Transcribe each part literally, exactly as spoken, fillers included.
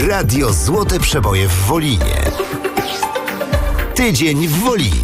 Radio Złote Przeboje w Wolinie. Tydzień w Wolinie.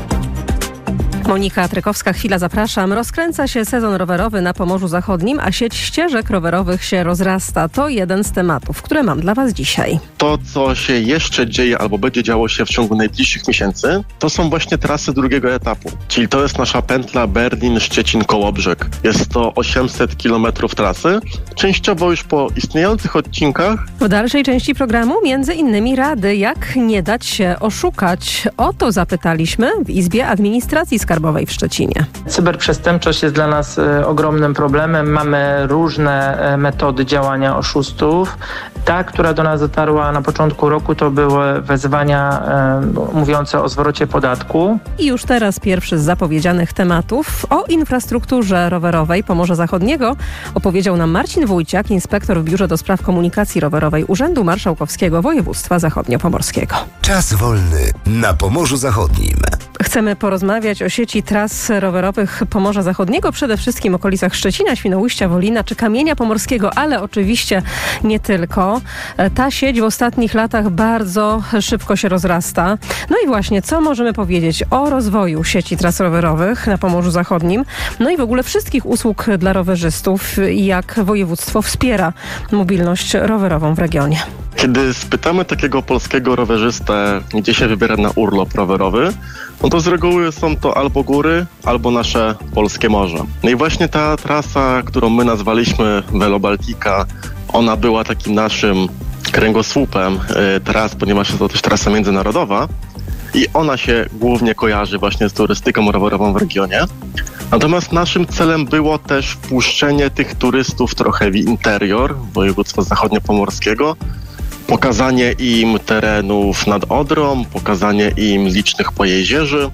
Monika Trykowska, chwila, zapraszam. Rozkręca się sezon rowerowy na Pomorzu Zachodnim, a sieć ścieżek rowerowych się rozrasta. To jeden z tematów, które mam dla Was dzisiaj. To, co się jeszcze dzieje albo będzie działo się w ciągu najbliższych miesięcy, to są właśnie trasy drugiego etapu. Czyli to jest nasza pętla Berlin-Szczecin-Kołobrzeg. Jest to osiemset kilometrów trasy, częściowo już po istniejących odcinkach. W dalszej części programu między innymi rady, jak nie dać się oszukać. O to zapytaliśmy w Izbie Administracji Skarbowej w Szczecinie. Cyberprzestępczość jest dla nas e, ogromnym problemem. Mamy różne e, metody działania oszustów. Ta, która do nas dotarła na początku roku, to były wezwania e, mówiące o zwrocie podatku. I już teraz pierwszy z zapowiedzianych tematów. O infrastrukturze rowerowej Pomorza Zachodniego opowiedział nam Marcin Wójciak, inspektor w Biurze do Spraw Komunikacji Rowerowej Urzędu Marszałkowskiego Województwa Zachodniopomorskiego. Czas wolny na Pomorzu Zachodnim. Chcemy porozmawiać o sieci tras rowerowych Pomorza Zachodniego, przede wszystkim w okolicach Szczecina, Świnoujścia, Wolina czy Kamienia Pomorskiego, ale oczywiście nie tylko. Ta sieć w ostatnich latach bardzo szybko się rozrasta. No i właśnie, co możemy powiedzieć o rozwoju sieci tras rowerowych na Pomorzu Zachodnim, no i w ogóle wszystkich usług dla rowerzystów i jak województwo wspiera mobilność rowerową w regionie. Kiedy spytamy takiego polskiego rowerzystę, gdzie się wybiera na urlop rowerowy, no to z reguły są to albo góry, albo nasze polskie morze. No i właśnie ta trasa, którą my nazwaliśmy Velo Baltica, ona była takim naszym kręgosłupem y, tras, ponieważ jest to też trasa międzynarodowa i ona się głównie kojarzy właśnie z turystyką rowerową w regionie. Natomiast naszym celem było też wpuszczenie tych turystów trochę w interior województwa zachodniopomorskiego, pokazanie im terenów nad Odrą, pokazanie im licznych pojezierzy.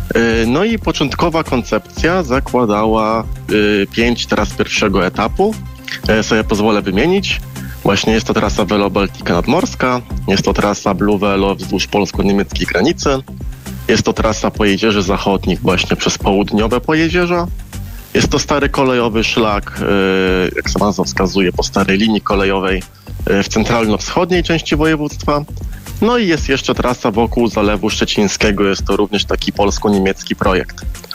No i początkowa koncepcja zakładała pięć tras pierwszego etapu. Ja sobie pozwolę wymienić. Właśnie jest to trasa Velo Baltica nadmorska, jest to trasa Blue Velo wzdłuż polsko-niemieckiej granicy, jest to trasa pojezierzy zachodnich właśnie przez południowe pojezierza. Jest to stary kolejowy szlak, jak sama nazwa wskazuje, po starej linii kolejowej w centralno-wschodniej części województwa. No i jest jeszcze trasa wokół Zalewu Szczecińskiego, jest to również taki polsko-niemiecki projekt.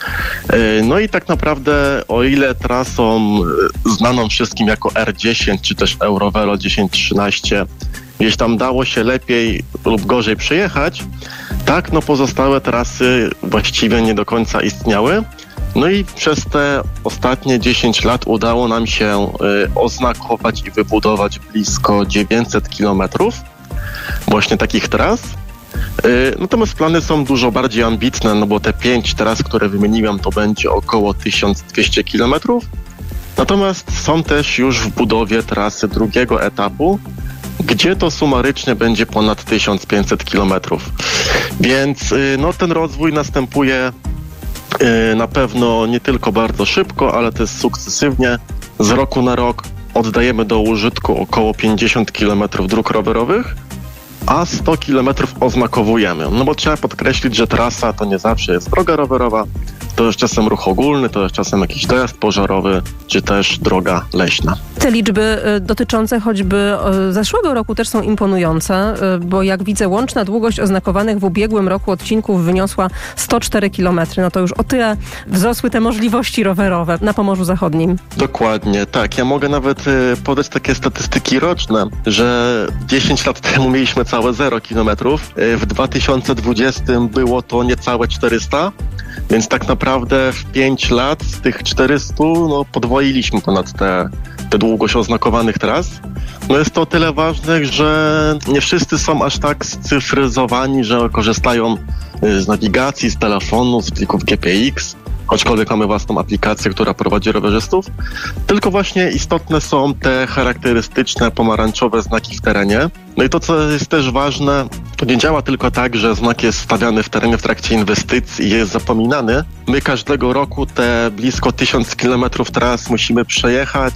No i tak naprawdę, o ile trasą znaną wszystkim jako R dziesięć czy też Eurovelo tysiąc trzynaście gdzieś tam dało się lepiej lub gorzej przejechać, tak no pozostałe trasy właściwie nie do końca istniały. No i przez te ostatnie dziesięć lat udało nam się y, oznakować i wybudować blisko dziewięćset kilometrów właśnie takich tras. Y, natomiast plany są dużo bardziej ambitne, no bo te pięć tras, które wymieniłem, to będzie około tysiąc dwieście kilometrów. Natomiast są też już w budowie trasy drugiego etapu, gdzie to sumarycznie będzie ponad tysiąc pięćset kilometrów. Więc y, no, ten rozwój następuje na pewno nie tylko bardzo szybko, ale też sukcesywnie. Z roku na rok oddajemy do użytku około pięćdziesiąt kilometrów dróg rowerowych, a sto kilometrów oznakowujemy. No bo trzeba podkreślić, że trasa to nie zawsze jest droga rowerowa, to jest czasem ruch ogólny, to jest czasem jakiś dojazd pożarowy, czy też droga leśna. Te liczby dotyczące choćby zeszłego roku też są imponujące, bo jak widzę, łączna długość oznakowanych w ubiegłym roku odcinków wyniosła sto cztery kilometry. No to już o tyle wzrosły te możliwości rowerowe na Pomorzu Zachodnim. Dokładnie, tak. Ja mogę nawet podać takie statystyki roczne, że dziesięć lat temu mieliśmy całe zero kilometrów. W dwa tysiące dwudziestym było to niecałe czterysta, więc tak naprawdę w pięć lat z tych czterystu no, podwoiliśmy ponad te, te długość oznakowanych tras. No jest to o tyle ważne, że nie wszyscy są aż tak scyfryzowani, że korzystają z nawigacji, z telefonu, z plików G P X, aczkolwiek mamy własną aplikację, która prowadzi rowerzystów. Tylko właśnie istotne są te charakterystyczne pomarańczowe znaki w terenie. No i to, co jest też ważne, to nie działa tylko tak, że znak jest stawiany w terenie w trakcie inwestycji i jest zapominany. My każdego roku te blisko tysiąc kilometrów tras musimy przejechać,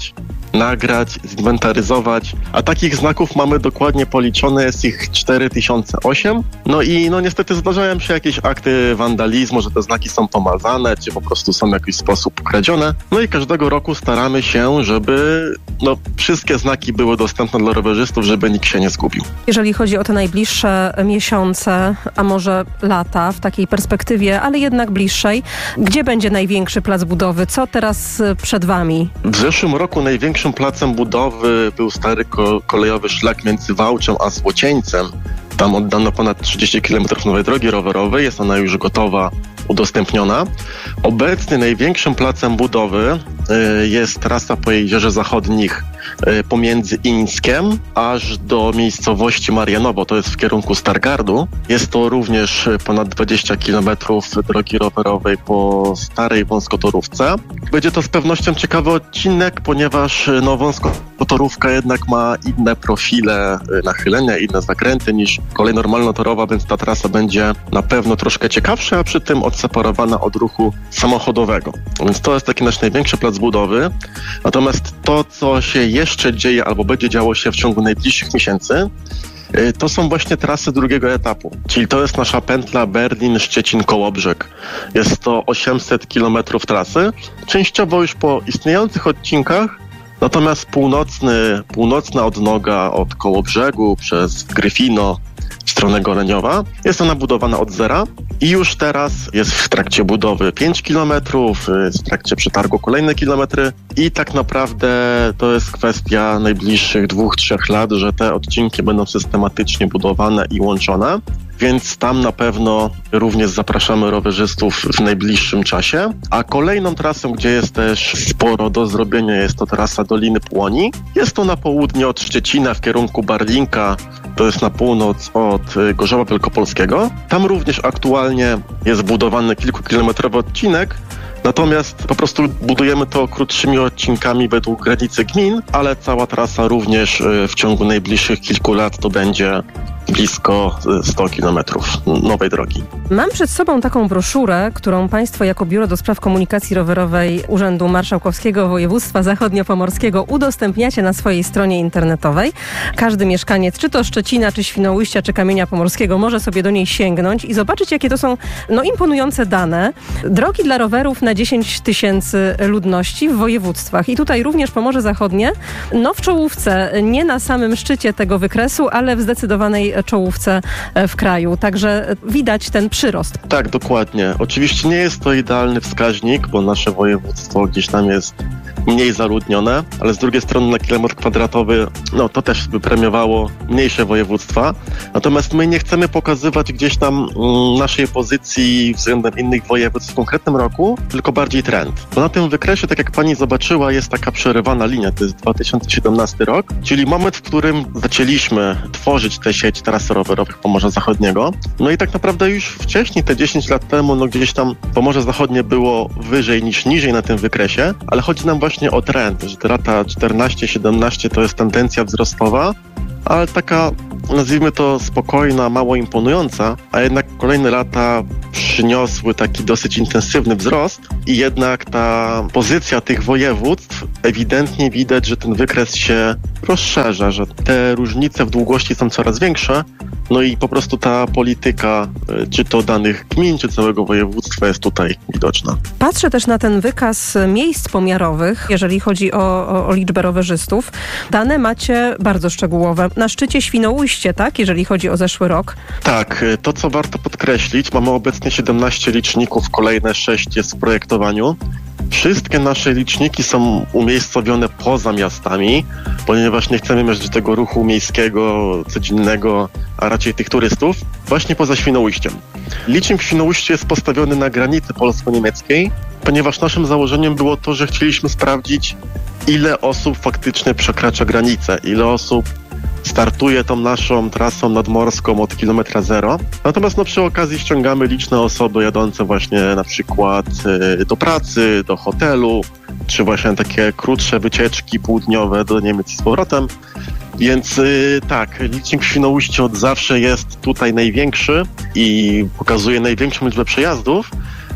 nagrać, zinwentaryzować, a takich znaków mamy dokładnie policzone, jest ich cztery tysiące osiem. No i no niestety zdarzają się jakieś akty wandalizmu, że te znaki są pomazane, czy po prostu są w jakiś sposób ukradzione. No i każdego roku staramy się, żeby no, wszystkie znaki były dostępne dla rowerzystów, żeby nikt się nie zgubił. Jeżeli chodzi o te najbliższe miesiące, a może lata w takiej perspektywie, ale jednak bliższej, gdzie będzie największy plac budowy? Co teraz przed wami? W zeszłym roku największym placem budowy był stary ko- kolejowy szlak między Wałczą a Złocieńcem. Tam oddano ponad trzydzieści kilometrów nowej drogi rowerowej, jest ona już gotowa, udostępniona. Obecnie największym placem budowy y, jest trasa po Jeziorze Zachodnich y, pomiędzy Ińskiem aż do miejscowości Marianowo, to jest w kierunku Stargardu. Jest to również ponad dwadzieścia kilometrów drogi rowerowej po starej wąskotorówce. Będzie to z pewnością ciekawy odcinek, ponieważ no, wąskotorówka jednak ma inne profile y, nachylenia, inne zakręty niż kolej normalnotorowa, więc ta trasa będzie na pewno troszkę ciekawsza, a przy tym odseparowana od ruchu samochodowego. Więc to jest taki nasz największy plac budowy. Natomiast to, co się jeszcze dzieje albo będzie działo się w ciągu najbliższych miesięcy, to są właśnie trasy drugiego etapu. Czyli to jest nasza pętla Berlin-Szczecin-Kołobrzeg. Jest to osiemset kilometrów trasy, częściowo już po istniejących odcinkach. Natomiast północny, północna odnoga od Kołobrzegu przez Gryfino w stronę Goleniowa jest ona budowana od zera i już teraz jest w trakcie budowy pięć kilometrów, jest w trakcie przetargu kolejne kilometry i tak naprawdę to jest kwestia najbliższych dwóch, trzech lat, że te odcinki będą systematycznie budowane i łączone. Więc tam na pewno również zapraszamy rowerzystów w najbliższym czasie. A kolejną trasą, gdzie jest też sporo do zrobienia, jest to trasa Doliny Płoni. Jest to na południe od Szczecina w kierunku Barlinka, to jest na północ od Gorzowa Wielkopolskiego. Tam również aktualnie jest budowany kilkukilometrowy odcinek, natomiast po prostu budujemy to krótszymi odcinkami według granicy gmin, ale cała trasa również w ciągu najbliższych kilku lat to będzie blisko sto kilometrów nowej drogi. Mam przed sobą taką broszurę, którą Państwo jako Biuro do Spraw Komunikacji Rowerowej Urzędu Marszałkowskiego Województwa Zachodniopomorskiego udostępniacie na swojej stronie internetowej. Każdy mieszkaniec, czy to Szczecina, czy Świnoujścia, czy Kamienia Pomorskiego, może sobie do niej sięgnąć i zobaczyć, jakie to są no, imponujące dane. Drogi dla rowerów na dziesięć tysięcy ludności w województwach. I tutaj również Pomorze Zachodnie, no w czołówce, nie na samym szczycie tego wykresu, ale w zdecydowanej czołówce w kraju. Także widać ten przyrost. Tak, dokładnie. Oczywiście nie jest to idealny wskaźnik, bo nasze województwo gdzieś tam jest mniej zaludnione, ale z drugiej strony na kilometr kwadratowy, no to też by premiowało mniejsze województwa. Natomiast my nie chcemy pokazywać gdzieś tam mm, naszej pozycji względem innych województw w konkretnym roku, tylko bardziej trend. Bo na tym wykresie, tak jak pani zobaczyła, jest taka przerywana linia, to jest dwa tysiące siedemnasty rok, czyli moment, w którym zaczęliśmy tworzyć tę sieć tras rowerowych Pomorza Zachodniego. No i tak naprawdę już wcześniej, te dziesięć lat temu, no gdzieś tam Pomorze Zachodnie było wyżej niż niżej na tym wykresie, ale chodzi nam właśnie o trend, że te lata czternaście siedemnaście to jest tendencja wzrostowa, ale taka, nazwijmy to, spokojna, mało imponująca, a jednak kolejne lata przyniosły taki dosyć intensywny wzrost i jednak ta pozycja tych województw ewidentnie widać, że ten wykres się rozszerza, że te różnice w długości są coraz większe, no i po prostu ta polityka, czy to danych gmin, czy całego województwa jest tutaj widoczna. Patrzę też na ten wykaz miejsc pomiarowych, jeżeli chodzi o, o, o liczbę rowerzystów. Dane macie bardzo szczegółowe. Na szczycie Świnoujście, tak? Jeżeli chodzi o zeszły rok. Tak, to co warto podkreślić, mamy obecnie siedemnaście liczników, kolejne sześć jest w projektowaniu. Wszystkie nasze liczniki są umiejscowione poza miastami, ponieważ nie chcemy mieć tego ruchu miejskiego, codziennego, a raczej tych turystów, właśnie poza Świnoujściem. Licznik w Świnoujściu jest postawiony na granicy polsko-niemieckiej, ponieważ naszym założeniem było to, że chcieliśmy sprawdzić, ile osób faktycznie przekracza granicę, ile osób startuje tą naszą trasą nadmorską od kilometra zero. Natomiast no, przy okazji ściągamy liczne osoby jadące właśnie na przykład y, do pracy, do hotelu, czy właśnie takie krótsze wycieczki półdniowe do Niemiec i z powrotem. Więc y, tak, licznik w Świnoujściu od zawsze jest tutaj największy i pokazuje największą liczbę przejazdów.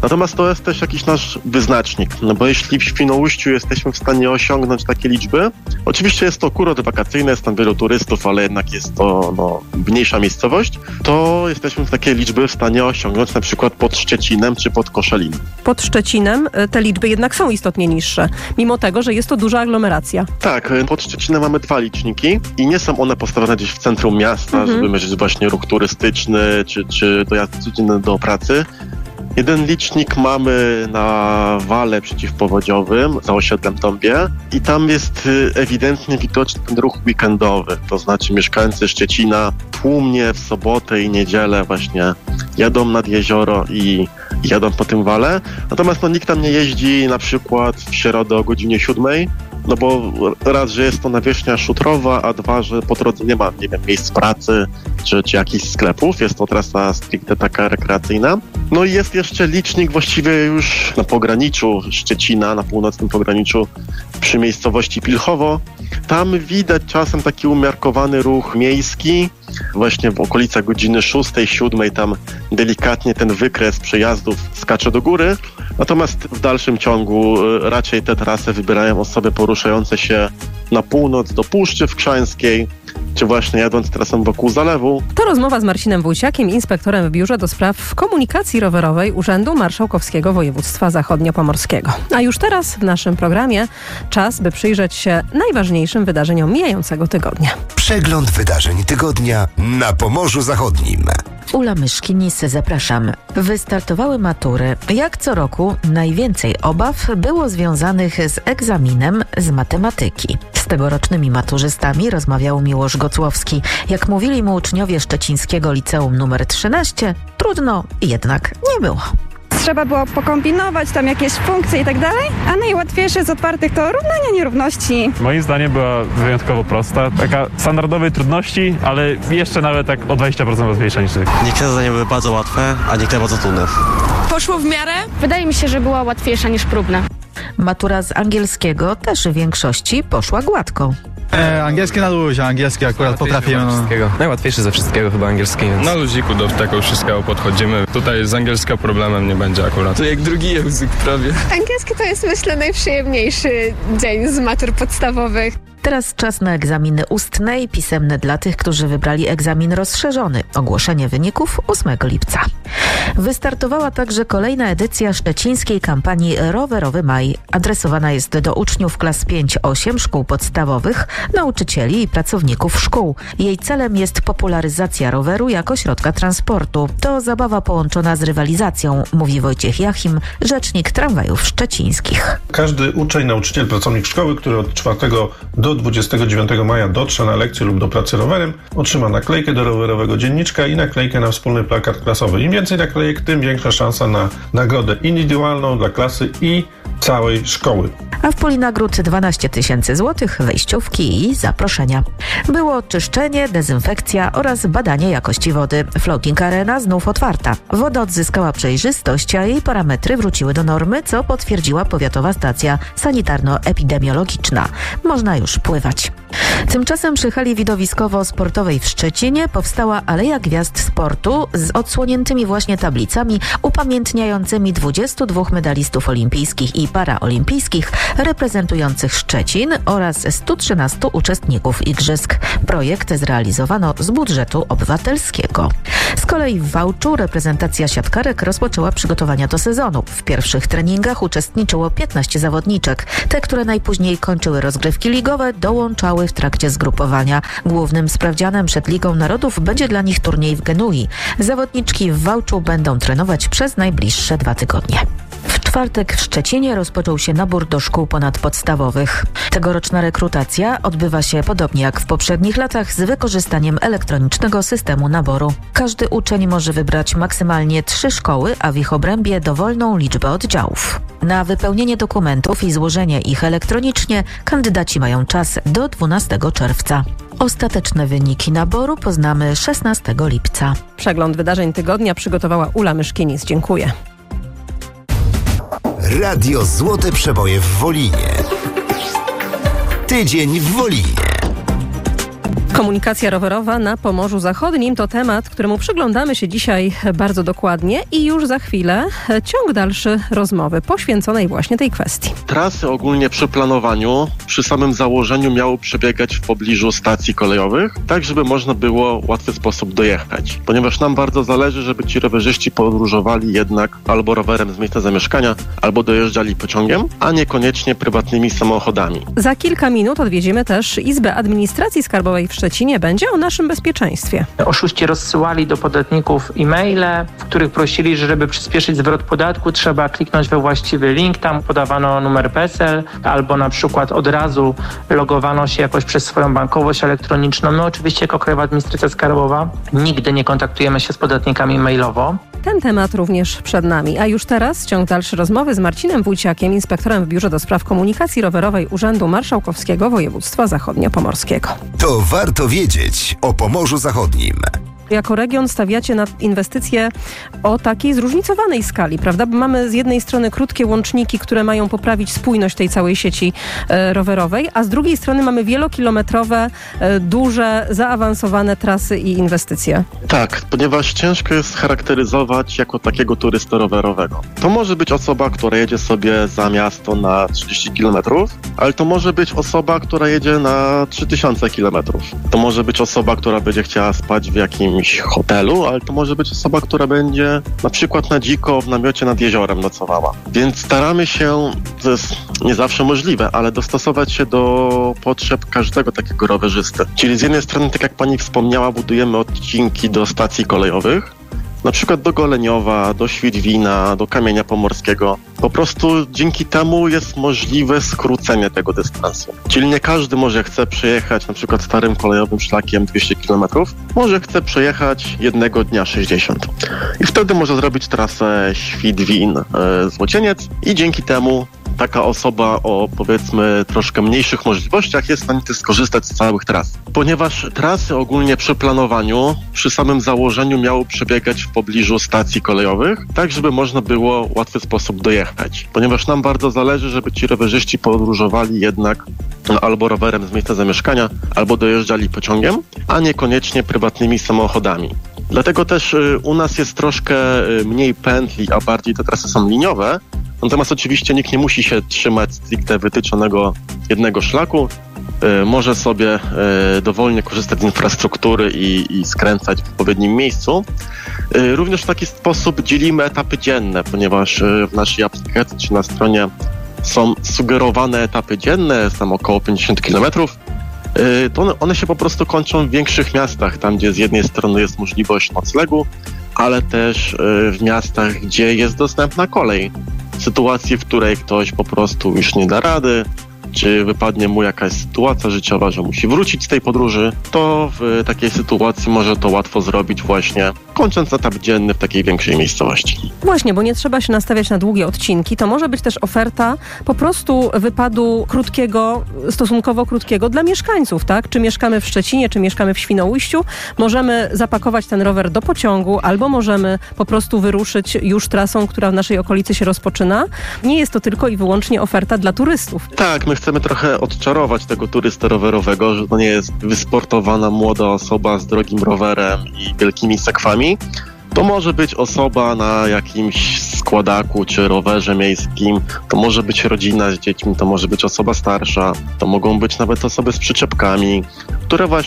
Natomiast to jest też jakiś nasz wyznacznik, no bo jeśli w Świnoujściu jesteśmy w stanie osiągnąć takie liczby, oczywiście jest to kurort wakacyjny, jest tam wielu turystów, ale jednak jest to no, mniejsza miejscowość, to jesteśmy w takie liczby w stanie osiągnąć na przykład pod Szczecinem czy pod Koszalinem. Pod Szczecinem te liczby jednak są istotnie niższe, mimo tego, że jest to duża aglomeracja. Tak, pod Szczecinem mamy dwa liczniki i nie są one postawione gdzieś w centrum miasta, mhm. żeby mierzyć właśnie ruch turystyczny czy, czy dojazd codzienny do pracy. Jeden licznik mamy na wale przeciwpowodziowym za osiedlem Dąbie i tam jest ewidentnie widoczny ten ruch weekendowy, to znaczy mieszkańcy Szczecina tłumnie w sobotę i niedzielę właśnie jadą nad jezioro i jadą po tym wale. Natomiast no, nikt tam nie jeździ na przykład w środę o godzinie siódmej, no bo raz, że jest to nawierzchnia szutrowa, a dwa, że po drodze nie ma, nie wiem, miejsc pracy czy, czy jakichś sklepów. Jest to trasa stricte taka rekreacyjna. No i jest jeszcze licznik właściwie już na pograniczu Szczecina, na północnym pograniczu przy miejscowości Pilchowo. Tam widać czasem taki umiarkowany ruch miejski, właśnie w okolicach godziny szóstej, siódmej tam delikatnie ten wykres przejazdów skacze do góry. Natomiast w dalszym ciągu raczej te trasy wybierają osoby poruszające się na północ do Puszczy Wkrzańskiej, czy właśnie jadąc trasą wokół zalewu. To rozmowa z Marcinem Wójciakiem, inspektorem w Biurze do Spraw Komunikacji Rowerowej Urzędu Marszałkowskiego Województwa Zachodniopomorskiego. A już teraz w naszym programie czas, by przyjrzeć się najważniejszym wydarzeniom mijającego tygodnia. Przegląd wydarzeń tygodnia na Pomorzu Zachodnim. Ula Myszkinis, zapraszam. Wystartowały matury. Jak co roku najwięcej obaw było związanych z egzaminem z matematyki. Z tegorocznymi maturzystami rozmawiał Miłosz Gocłowski. Jak mówili mu uczniowie szczecińskiego liceum numer trzynaście, trudno jednak nie było. Trzeba było pokombinować tam jakieś funkcje i tak dalej, a najłatwiejsze z otwartych to równania nierówności. Moim zdaniem była wyjątkowo prosta, taka standardowej trudności, ale jeszcze nawet tak o dwadzieścia procent łatwiejsza niż tych. Niektóre zadania były bardzo łatwe, a niektóre bardzo trudne. Poszło w miarę? Wydaje mi się, że była łatwiejsza niż próbna. Matura z angielskiego też w większości poszła gładko. E, angielski na luzie, angielski akurat potrafimy. No. Najłatwiejszy ze wszystkiego chyba angielski. Więc... Na luziku do tego wszystkiego podchodzimy. Tutaj z angielskiego problemem nie będzie akurat. To jak drugi język prawie. Angielski to jest, myślę, najprzyjemniejszy dzień z matur podstawowych. Teraz czas na egzaminy ustne i pisemne dla tych, którzy wybrali egzamin rozszerzony. Ogłoszenie wyników ósmego lipca. Wystartowała także kolejna edycja szczecińskiej kampanii Rowerowy Maj. Adresowana jest do uczniów klas pięć osiem szkół podstawowych, nauczycieli i pracowników szkół. Jej celem jest popularyzacja roweru jako środka transportu. To zabawa połączona z rywalizacją, mówi Wojciech Jachim, rzecznik tramwajów szczecińskich. Każdy uczeń, nauczyciel, pracownik szkoły, który od czwartego do dwudziestego dziewiątego maja dotrze na lekcję lub do pracy rowerem, otrzyma naklejkę do rowerowego dzienniczka i naklejkę na wspólny plakat klasowy. Im więcej naklejek, tym większa szansa na nagrodę indywidualną dla klasy i całej szkoły. A w puli nagród dwanaście tysięcy złotych, wejściówki i zaproszenia. Było czyszczenie, dezynfekcja oraz badanie jakości wody. Floating Arena znów otwarta. Woda odzyskała przejrzystość, a jej parametry wróciły do normy, co potwierdziła powiatowa stacja sanitarno-epidemiologiczna. Można już pływać. Tymczasem przy hali widowiskowo-sportowej w Szczecinie powstała Aleja Gwiazd Sportu z odsłoniętymi właśnie tablicami upamiętniającymi dwudziestu dwóch medalistów olimpijskich i paraolimpijskich reprezentujących Szczecin oraz stu trzynastu uczestników igrzysk. Projekt zrealizowano z budżetu obywatelskiego. Z kolei w Wałczu reprezentacja siatkarek rozpoczęła przygotowania do sezonu. W pierwszych treningach uczestniczyło piętnaście zawodniczek. Te, które najpóźniej kończyły rozgrywki ligowe, dołączały w trakcie zgrupowania. Głównym sprawdzianem przed Ligą Narodów będzie dla nich turniej w Genui. Zawodniczki w Wałczu będą trenować przez najbliższe dwa tygodnie. W czwartek w Szczecinie rozpoczął się nabór do szkół ponadpodstawowych. Tegoroczna rekrutacja odbywa się podobnie jak w poprzednich latach z wykorzystaniem elektronicznego systemu naboru. Każdy uczeń może wybrać maksymalnie trzy szkoły, a w ich obrębie dowolną liczbę oddziałów. Na wypełnienie dokumentów i złożenie ich elektronicznie kandydaci mają czas do dwunastego czerwca. Ostateczne wyniki naboru poznamy szesnastego lipca. Przegląd wydarzeń tygodnia przygotowała Ula Myszkinis. Dziękuję. Radio Złote Przeboje w Wolinie. Tydzień w Wolinie. Komunikacja rowerowa na Pomorzu Zachodnim to temat, któremu przyglądamy się dzisiaj bardzo dokładnie i już za chwilę ciąg dalszy rozmowy poświęconej właśnie tej kwestii. Trasy ogólnie przy planowaniu, przy samym założeniu miały przebiegać w pobliżu stacji kolejowych, tak żeby można było w łatwy sposób dojechać. Ponieważ nam bardzo zależy, żeby ci rowerzyści podróżowali jednak albo rowerem z miejsca zamieszkania, albo dojeżdżali pociągiem, a niekoniecznie prywatnymi samochodami. Za kilka minut odwiedzimy też Izbę Administracji Skarbowej w Szczecinie. Będzie o naszym bezpieczeństwie. Oszuści rozsyłali do podatników e-maile, w których prosili, że żeby przyspieszyć zwrot podatku, trzeba kliknąć we właściwy link. Tam podawano numer P E S E L albo na przykład od razu logowano się jakoś przez swoją bankowość elektroniczną. My oczywiście jako Krajowa Administracja Skarbowa nigdy nie kontaktujemy się z podatnikami mailowo. Ten temat również przed nami. A już teraz ciąg dalszy rozmowy z Marcinem Wójciakiem, inspektorem w Biurze do Spraw Komunikacji Rowerowej Urzędu Marszałkowskiego Województwa Zachodniopomorskiego. To warto wiedzieć o Pomorzu Zachodnim. Jako region stawiacie na inwestycje o takiej zróżnicowanej skali, prawda? Bo mamy z jednej strony krótkie łączniki, które mają poprawić spójność tej całej sieci e, rowerowej, a z drugiej strony mamy wielokilometrowe, e, duże, zaawansowane trasy i inwestycje. Tak, ponieważ ciężko jest charakteryzować jako takiego turystę rowerowego. To może być osoba, która jedzie sobie za miasto na trzydzieści kilometrów, ale to może być osoba, która jedzie na trzy tysiące kilometrów. To może być osoba, która będzie chciała spać w jakimś hotelu, ale to może być osoba, która będzie na przykład na dziko w namiocie nad jeziorem nocowała. Więc staramy się, to jest nie zawsze możliwe, ale dostosować się do potrzeb każdego takiego rowerzysty. Czyli z jednej strony, tak jak pani wspomniała, budujemy odcinki do stacji kolejowych, na przykład do Goleniowa, do Świdwina, do Kamienia Pomorskiego. Po prostu dzięki temu jest możliwe skrócenie tego dystansu. Czyli nie każdy może chce przejechać na przykład starym kolejowym szlakiem dwieście kilometrów, może chce przejechać jednego dnia sześćdziesiąt. I wtedy może zrobić trasę Świdwin-Złocieniec i dzięki temu taka osoba o, powiedzmy, troszkę mniejszych możliwościach jest w stanie skorzystać z całych tras. Ponieważ trasy ogólnie przy planowaniu, przy samym założeniu miały przebiegać w pobliżu stacji kolejowych, tak żeby można było w łatwy sposób dojechać. Ponieważ nam bardzo zależy, żeby ci rowerzyści podróżowali jednak albo rowerem z miejsca zamieszkania, albo dojeżdżali pociągiem, a niekoniecznie prywatnymi samochodami. Dlatego też y, u nas jest troszkę y, mniej pętli, a bardziej te trasy są liniowe. Natomiast oczywiście nikt nie musi się trzymać stricte wytyczonego jednego szlaku. Y, może sobie y, dowolnie korzystać z infrastruktury i, i skręcać w odpowiednim miejscu. Y, również w taki sposób dzielimy etapy dzienne, ponieważ y, w naszej aplikacji czy na stronie są sugerowane etapy dzienne, jest tam około pięćdziesiąt kilometrów. Y, to one, one się po prostu kończą w większych miastach, tam gdzie z jednej strony jest możliwość noclegu, ale też y, w miastach, gdzie jest dostępna kolej. W sytuacji, w której ktoś po prostu już nie da rady, czy wypadnie mu jakaś sytuacja życiowa, że musi wrócić z tej podróży, to w takiej sytuacji może to łatwo zrobić właśnie kończąc etap dzienny w takiej większej miejscowości. Właśnie, bo nie trzeba się nastawiać na długie odcinki. To może być też oferta po prostu wypadu krótkiego, stosunkowo krótkiego dla mieszkańców, tak? Czy mieszkamy w Szczecinie, czy mieszkamy w Świnoujściu, możemy zapakować ten rower do pociągu, albo możemy po prostu wyruszyć już trasą, która w naszej okolicy się rozpoczyna. Nie jest to tylko i wyłącznie oferta dla turystów. Tak, my chcemy trochę odczarować tego turystę rowerowego, że to nie jest wysportowana młoda osoba z drogim rowerem i wielkimi sakwami. To może być osoba na jakimś składaku czy rowerze miejskim, to może być rodzina z dziećmi, to może być osoba starsza, to mogą być nawet osoby z przyczepkami, które właśnie